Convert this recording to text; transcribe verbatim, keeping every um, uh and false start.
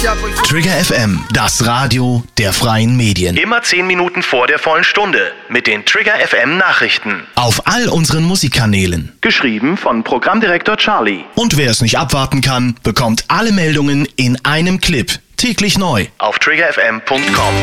Trigger F M, das Radio der freien Medien. Immer zehn Minuten vor der vollen Stunde mit den Trigger F M Nachrichten. Auf all unseren Musikkanälen. Geschrieben von Programmdirektor Charlie. Und wer es nicht abwarten kann, bekommt alle Meldungen in einem Clip. Täglich neu. Auf trigger f m punkt com.